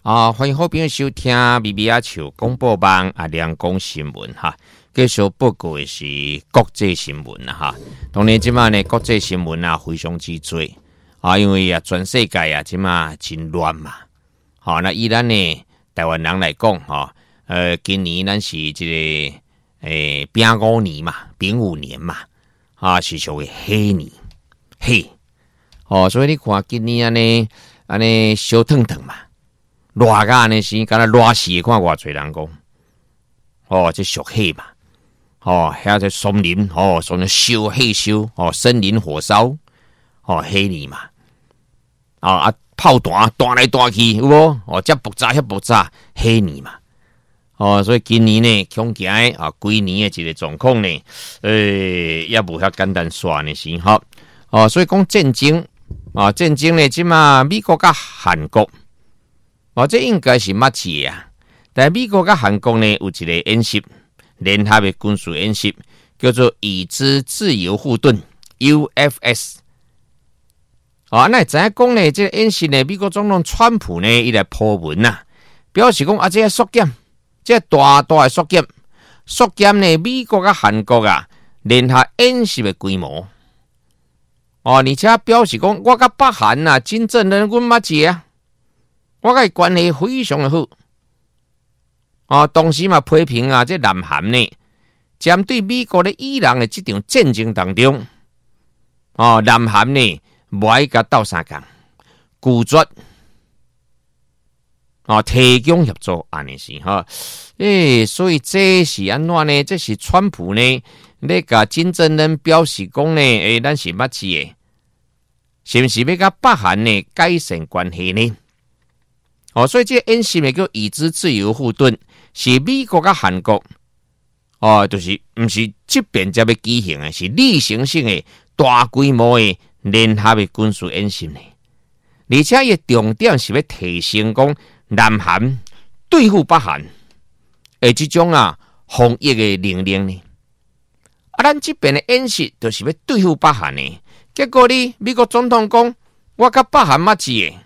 欢迎好朋友收听咪咪啊球广播网亮讲新闻哈。继续报告的是国际新闻哈。当然，即马呢国际新闻非常之多因为全世界即马真乱嘛。那以咱呢台湾人来讲今年咱是这个丙午年嘛，丙午年嘛，是属于黑年黑。所以你看今年安尼烧腾腾嘛。热甲安尼是，敢若热死，看偌侪人讲，这属火嘛，遐在森林，森林烧火烧，森林火烧，黑年嘛，炮弹弹来弹去，有无？这爆炸，遐爆炸，黑年嘛，所以今年呢，恐惊规年的一个状况呢，也无遐简单算的是所以讲战争战争呢，即马美国甲韩国。这应该是默契但美国跟韩国呢有一个演习，联合的军事演习，叫做已知自由护盾 UFS。那知影讲呢，这个演习呢，美国总统川普呢，伊来破文表示讲这个缩减，这大大的缩减呢，美国跟韩国联合演习的规模。而且表示讲，我跟北韩金正恩阮默契我甲伊关系非常的好，同时嘛批评这南韩呢，针对美国的伊朗的这场战争当中，南韩呢无爱甲斗相共，拒绝提供协助安尼是所以这是安怎呢？这是川普呢，咧甲金正恩表示讲呢，咱是默契的，是不是要甲北韩呢改善关系呢？所以这个演习呢叫已知自由护盾，是美国跟韩国就是不是这边才要举行的，是例行性的大规模的联合的军事演习呢。而且伊重点是要提升讲南韩对付北韩的这种防疫的能力呢。咱这边的演习就是要对付北韩呢，结果呢，美国总统讲我跟北韩默契的。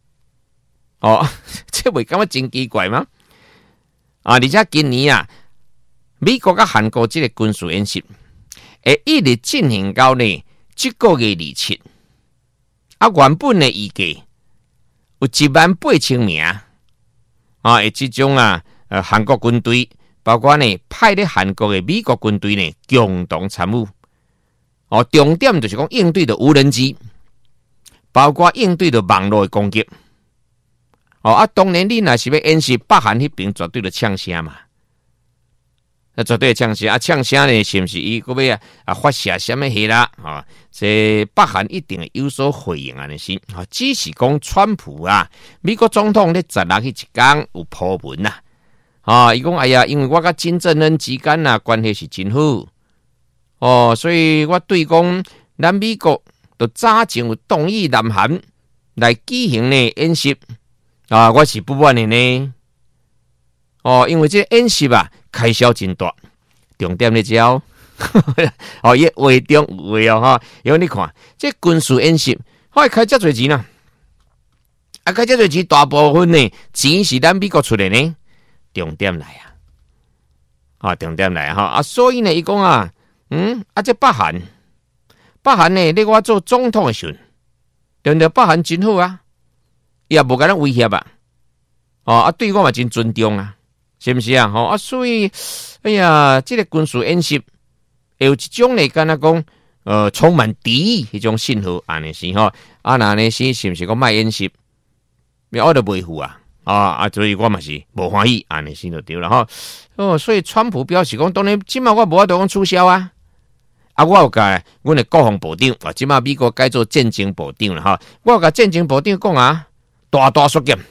这袂感觉真奇怪吗？而且今年美国跟韩国这个军事演习会一直进行到呢这个月27。原本的预计有18000名这种韩国军队，包括呢派咧韩国的美国军队呢共同参与。重点就是讲应对的无人机，包括应对的网络的攻击。当然你若是要演习北韩迄边，绝对的呛声嘛，绝对的呛声呛声呢，是不是伊个要发射什么戏啦？这北韩一定会有所回应安尼是。只是讲川普美国总统咧16日一天有破文伊讲哎呀，因为我甲金正恩之间关系是真好，所以我对讲咱美国就早前有同意南韩来举行呢演习。我是不满的呢。因为这个演习开销真大，重点咧招伊话中有话因为你看这军事演习，开遮侪钱开遮侪钱，大部分呢钱是咱美国出的呢。重点来重点来所以呢，伊讲这北韩呢，你我做总统的时候，对北韩真好也无甲咱威胁对我嘛真尊重是不是所以哎呀，这个军事演习有一种呢，敢若讲充满敌意迄种信号安尼是那呢是不是讲卖演习？我都维护所以我嘛是无欢喜安尼是就对了所以川普表示讲，当然今嘛我无法度讲取消我有甲阮的国防部长即马美国改做战争部长了我有甲战争部长讲大缩减，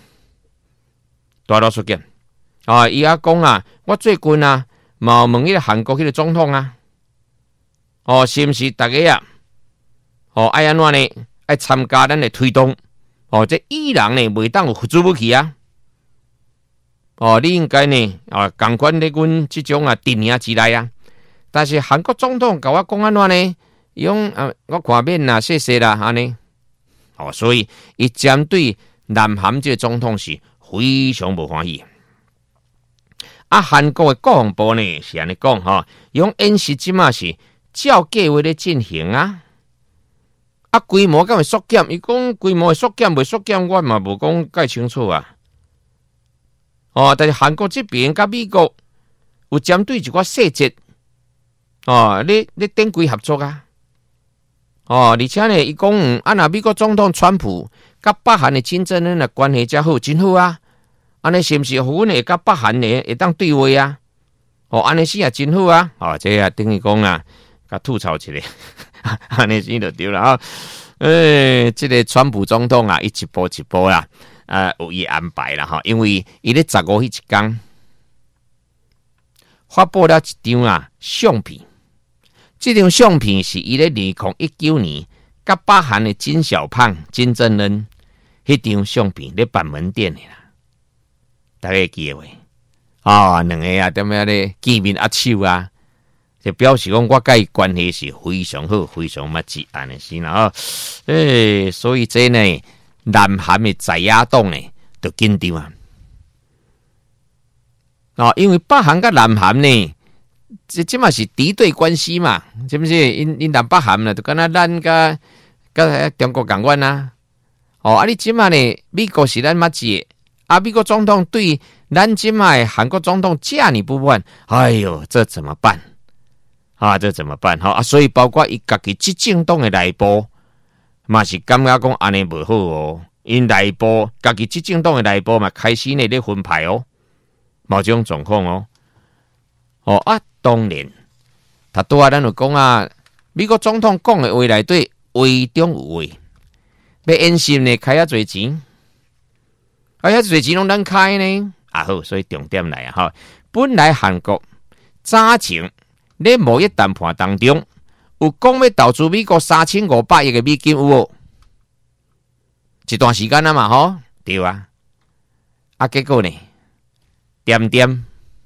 伊讲我最近嘛有问迄个韩国迄个总统是不是大家爱安怎呢？爱参加咱的推动这伊朗呢袂当有核武器你应该呢共款咧阮即种阵营之内但是韩国总统甲我讲安怎呢？伊讲我看面谢谢啦安尼所以伊针对南韩这个总统是非常不欢喜。韩国的国防部呢是安尼讲吼，用演习即马是照计划咧进行啊。规模敢会缩减？伊讲规模会缩减，未缩减，我嘛无讲介清楚啊。但是韩国这边甲美国有针对一寡细节，咧顶规合作啊。而且呢，伊讲若美国总统川普甲北韩的金正恩的关系才好，真好啊。安尼是毋是互阮会甲北韩呢会当对话啊？安尼是也真好啊。这也等于讲啊，甲吐槽一下。安尼是就对了啊！这个川普总统啊，伊一步一步啦，有伊安排啦哈。因为伊咧15号一天发布了一张啊相片，这张相片是伊咧2019年甲北韩的金小胖金正恩迄张相片咧办门店的啦，大家记得袂？两个啊，踮遐咧见面握手啊。就表示讲，我甲伊关系是非常好，非常密切安尼是啦所以这呢，南韩的在野党呢，就紧张啊。因为北韩甲南韩呢，这嘛是敌对关系嘛，是不是？因南北韩呢，就敢若咱甲中国共款啊。你即嘛呢，美国是咱密切的，美国总统对咱即嘛的韩国总统这样不满，哎呦，这怎么办？这怎么办？所以包括伊家己执政党的内部，嘛是感觉讲安尼无好哦。因内部家己执政党的内部嘛，开始呢咧分派哦，某种状况哦。当然，他拄咱就讲啊，美国总统讲的话内底话中有话，要演习呢开多钱，遐多钱拢咱开呢。好，所以重点来啊本来韩国早前咧贸易谈判当中，有讲要投资美国3500亿的美金有无？一段时间了嘛对啊。结果呢，点点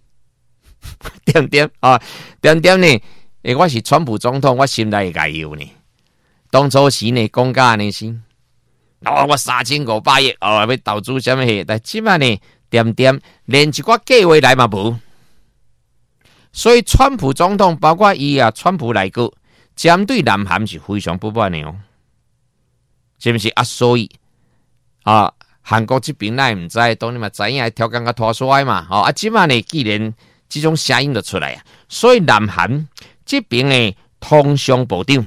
呢？我是川普总统，我心内会解忧呢。当初时呢，讲甲安尼先，我3500亿要投资什么嘢？但即摆呢，点连一寡计划来嘛无。所以，川普总统包括伊川普内阁针对南韩是非常不满的哦，是不是所以韩国这边咱唔知，当然嘛知影条件较拖衰嘛，即嘛呢，既然这种声音就出来所以南韩这边的通商部长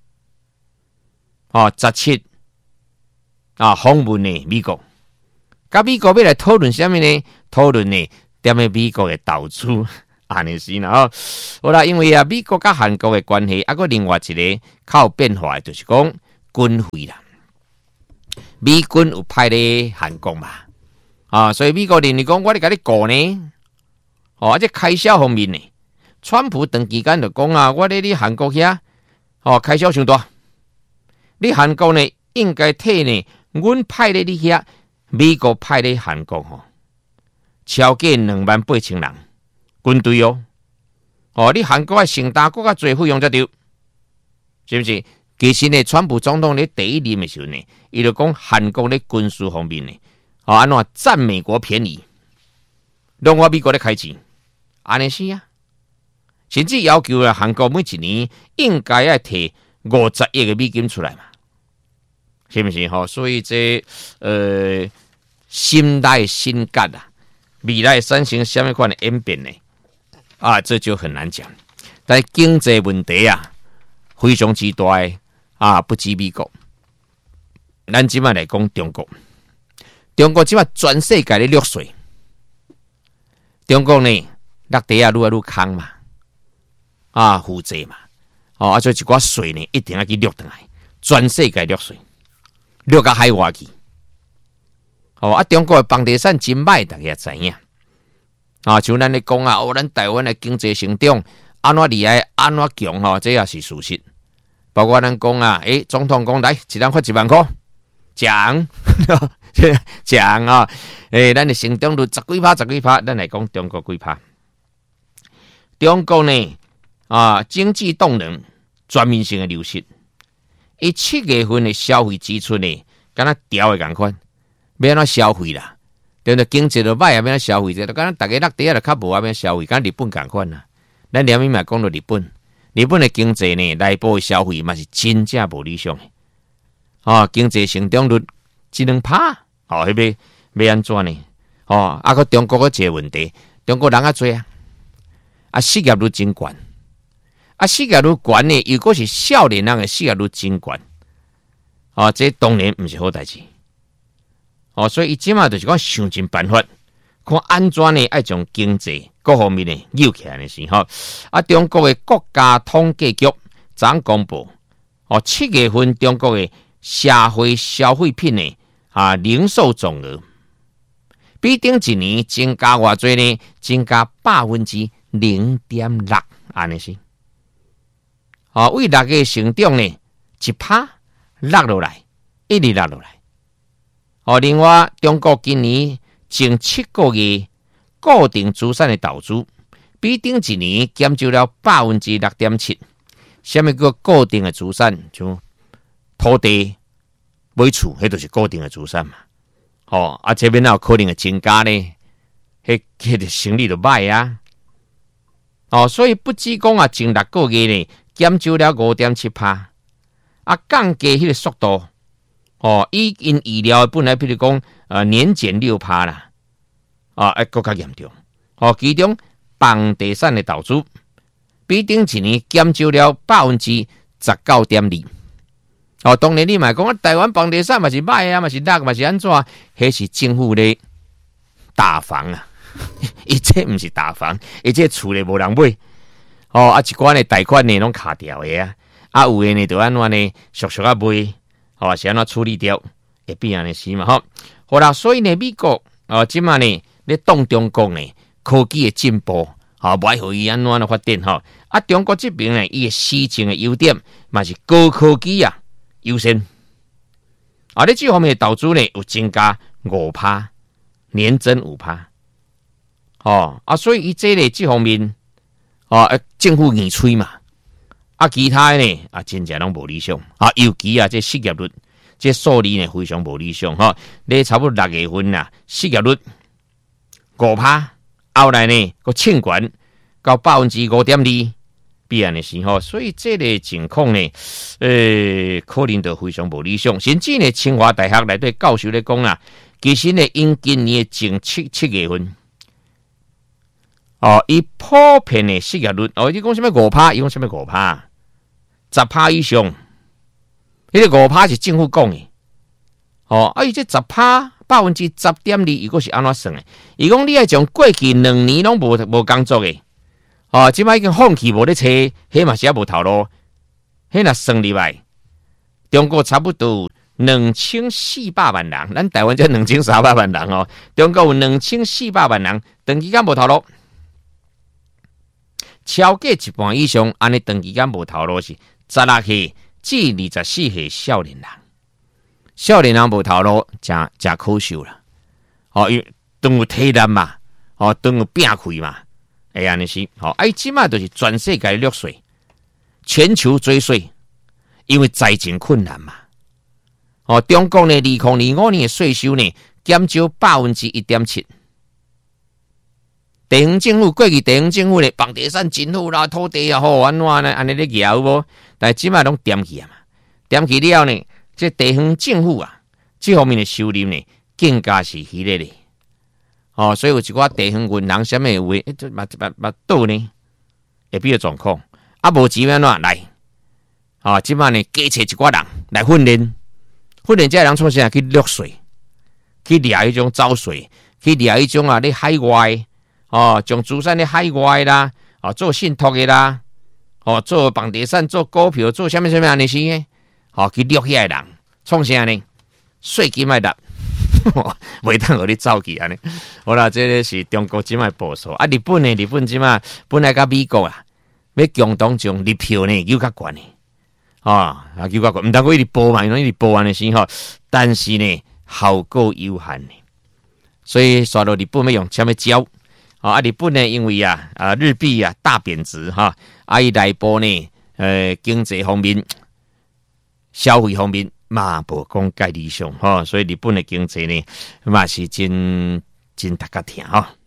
17访问呢美国，甲美国要来讨论什么呢？讨论呢，踮咧美国的投资。安尼是啦好啦，因为美国甲韩国的关系，还有另外一个较有变化，就是讲军费啦。美军有派咧韩国嘛，所以美国认为讲，我咧甲你顾呢，这开销方面呢，川普长期间就讲我咧你韩国遐，开销伤大，你韩国呢应该替呢，阮派咧你遐，美国派咧韩国超过28000人。军队你韩国承担更加多费用才对，是不是？其实呢，川普总统咧第一任的时候呢，伊就讲韩国咧军事方面呢，安怎占美国便宜，让我美国咧开钱，安尼是啊，甚至要求韩国每一年应该要摕50亿的美金出来嘛，是不是？所以这心内心结未来产生什么款的演变呢？这就很难讲。但经济问题非常之大不止美国。咱即摆来讲中国，中国即摆全世界咧落水，中国呢落地愈来愈空嘛，负债嘛，所以一寡水呢一定要去落倒来，全世界落水，落到海外去。中国的房地产真歹，大家也知影。像咱咧讲咱台湾的经济成长安怎厉害，安怎强这也是事实。包括咱讲总统讲来，一人发1万块，奖奖咱的成长率10几%，咱来讲中国几%？中国呢经济动能全面性的流失，伊7月份的消费支出呢，敢若调的共款，要安怎消费啦？ 对不对？经济就歹，也免消费者，就敢大家落地啊，就较无免消费，敢日本共款啦。咱连面嘛讲到日本的经济呢，内部的消费嘛是真正无理想的。经济成长率只能趴，迄要安怎呢？个中国个一个问题，中国人多失业率真悬，失业率悬呢，如果是少年人的失业率真悬，这当然不是好代志。所以伊即马就是讲想尽办法，看安怎呢？爱将经济各方面呢扭起来的时候，中国的国家统计局昨公布，7月份中国的社会消费品呢零售总额，比顶一年增加偌济呢？增加0.6%，安尼是。为6个成长呢1%落落来，一直落落来。另外，中国今年前7个月固定资产的投资，比顶一年减少了6.7%。什么叫固定的资产？像土地、买厝，迄就是固定的资产嘛。这边哪有可能会增加呢？迄个生理就歹啊。所以不止讲前6个月呢减少了5.7%，降低迄个速度。已经预料本来比如讲年减6%啦，更加严重。其中房地产的投资比顶一年减少了19.2%。当然你嘛讲台湾房地产嘛是歹啊，嘛是落嘛是安怎？迄是政府咧打房啊，伊这不是打房，伊这厝咧无人买。一寡呢贷款呢拢卡掉的有的呢就安怎呢，俗俗买。是安怎处理掉，会变安尼是嘛？好啦，所以呢，美国即马呢，咧当中国呢科技的进步，不爱互伊安怎发展中国这边呢，伊的市政的优点嘛是高科技优先。你这方面的投资呢有增加5%，年增5%。所以伊这呢这方面政府硬吹嘛。其他的呢真正拢无理想尤其这失业率这数字呢非常无理想你差不多6月份失业率5%，后来呢个清悬到5.2%，必然的时候，所以这个情况呢可能就非常无理想。甚至呢清华大学内底教授咧讲其实呢因今年的前7月份伊普遍的失业率伊讲什么5%，伊讲什么5%。10%以上，迄个5%是政府讲的。伊这10%，10.2%，如果是安怎算的？伊讲你爱从过去2年拢无工作的，即摆已经放弃无咧找，迄嘛是也无头路。迄若算入来，中国差不多2400万人，咱台湾才2300万人中国有2400万人，长期间无头路。超过一半以上，安尼长期间无头路是16岁至24岁少年人，少年人无头路，真可惜啦。因为都有体力嘛，都有拼开嘛，安尼是。即马就是全世界落水，全球追税，因为财政困难嘛。中国呢，2025年的税收呢减少 1.7%。地方政府过去地方政府咧，房地产真好啦，土地也好，安怎呢？安尼咧摇无？但係即摆拢点起嘛，点起了呢？这地方政府这方面的收入呢，更加是稀咧咧。所以有一寡地方银行什么话，嘛倒呢，会比较状况。无钱安怎来？即摆呢，加找一寡人来训练这人创啥去落税，去掠迄种走税，去掠迄种咧海外。将资产咧海外啦，做信托的啦，做房地产、做股票、做什么安尼是的，去掠遐人，创啥呢？税金爱纳，袂当互你走去安尼。好啦，这个是中国即卖步数。日本呢？日本即卖本来甲美国要共同将日票呢又较悬呢，又较悬，毋通讲一直报嘛，一直报安尼先但是呢效果有限呢，所以刷到日本要用什么招？日本呢，因为日币大贬值伊内部呢，经济方面、消费方面嘛无讲介理想所以日本的经济呢嘛是真真大家听哈。